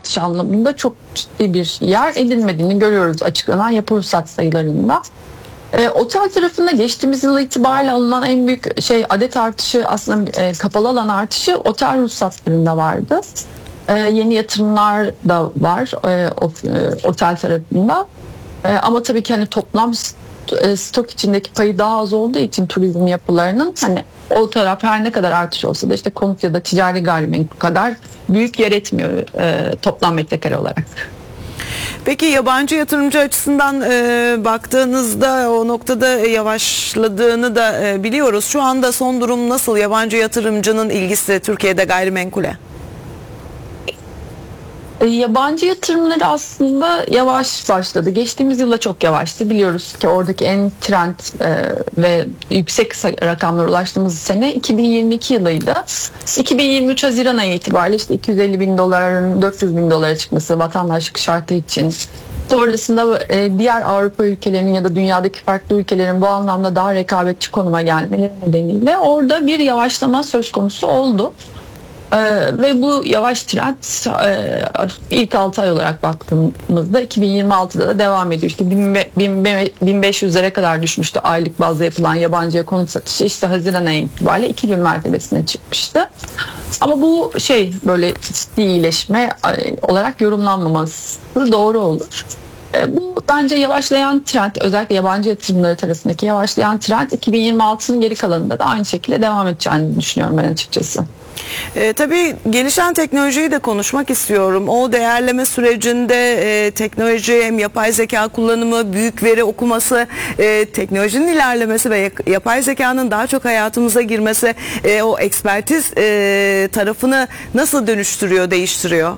artış anlamında çok ciddi bir yer edinmediğini görüyoruz açıklanan yapı ruhsat sayılarında. Otel tarafında geçtiğimiz yıl itibariyle alınan en büyük adet artışı aslında kapalı alan artışı otel ruhsatlarında vardı. Yeni yatırımlar da var otel tarafında. Ama tabii ki hani toplam stok içindeki payı daha az olduğu için turizm yapılarının hani o taraf her ne kadar artış olsa da işte konut ya da ticari gayrimenkul kadar büyük yer etmiyor toplam metrekare olarak. Peki yabancı yatırımcı açısından baktığınızda o noktada yavaşladığını da biliyoruz. Şu anda son durum nasıl? Yabancı yatırımcının ilgisi Türkiye'de gayrimenkule? Yabancı yatırımları aslında yavaş başladı. Geçtiğimiz yılda çok yavaştı. Biliyoruz ki oradaki en trend ve yüksek rakamlara ulaştığımız sene 2022 yılıydı. 2023 Haziran ayı itibariyle işte 250 bin doların 400 bin dolara çıkması vatandaşlık şartı için. Sonrasında diğer Avrupa ülkelerinin ya da dünyadaki farklı ülkelerin bu anlamda daha rekabetçi konuma gelmeleri nedeniyle orada bir yavaşlama söz konusu oldu. Ve bu yavaş trend ilk 6 ay olarak baktığımızda 2026'da da devam ediyor. İşte 1500'lere kadar düşmüştü aylık bazda yapılan yabancıya konut satışı. İşte Haziran ayı itibariyle 2000 mertebesine çıkmıştı. Ama bu böyle ciddi iyileşme olarak yorumlanmaması doğru olur. Bu bence yavaşlayan trend, özellikle yabancı yatırımları tarafındaki yavaşlayan trend 2026'nın geri kalanında da aynı şekilde devam edeceğini düşünüyorum ben açıkçası. Tabii gelişen teknolojiyi de konuşmak istiyorum. O değerleme sürecinde teknoloji hem yapay zeka kullanımı, büyük veri okuması, teknolojinin ilerlemesi ve yapay zekanın daha çok hayatımıza girmesi o ekspertiz tarafını nasıl dönüştürüyor, değiştiriyor?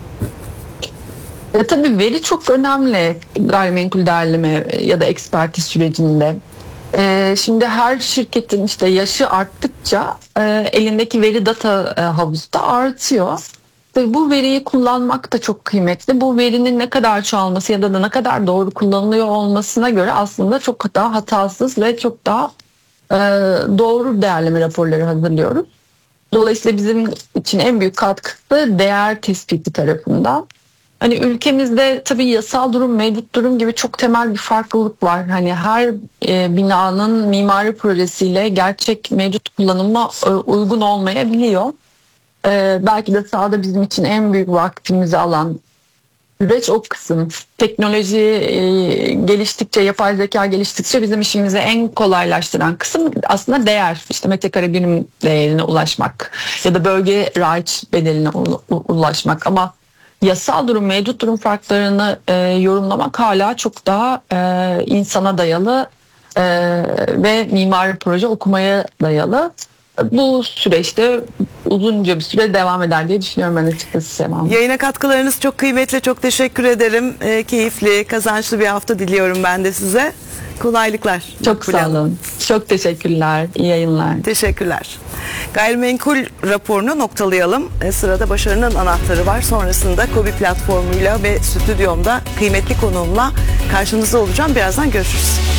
Tabii veri çok önemli gayrimenkul değerleme ya da ekspertiz sürecinde. Şimdi her şirketin işte yaşı arttıkça elindeki veri data havuzu da artıyor. Ve bu veriyi kullanmak da çok kıymetli. Bu verinin ne kadar çoğalması ya da ne kadar doğru kullanılıyor olmasına göre aslında çok daha hatasız ve çok daha doğru değerleme raporları hazırlıyoruz. Dolayısıyla bizim için en büyük katkısı değer tespiti tarafından. Hani ülkemizde tabii yasal durum, mevcut durum gibi çok temel bir farklılık var. Hani her binanın mimari projesiyle gerçek mevcut kullanıma uygun olmayabiliyor. Belki de sahada bizim için en büyük vaktimizi alan süreç o kısım. Teknoloji geliştikçe, yapay zeka geliştikçe bizim işimizi en kolaylaştıran kısım aslında değer. İşte metrekare birim değerine ulaşmak ya da bölge raiç bedeline ulaşmak ama yasal durum, mevcut durum farklarını yorumlamak hala çok daha insana dayalı ve mimari proje okumaya dayalı. Bu süreçte uzunca bir süre devam eder diye düşünüyorum ben açıkçası Sema. Yayına katkılarınız çok kıymetli. Çok teşekkür ederim. Keyifli, kazançlı bir hafta diliyorum ben de size. Kolaylıklar. Çok sağ olun. Çok teşekkürler. İyi yayınlar. Teşekkürler. Gayrimenkul raporunu noktalayalım. Sırada başarının anahtarı var. Sonrasında KOBİ platformuyla ve stüdyomda kıymetli konuğumla karşınızda olacağım. Birazdan görüşürüz.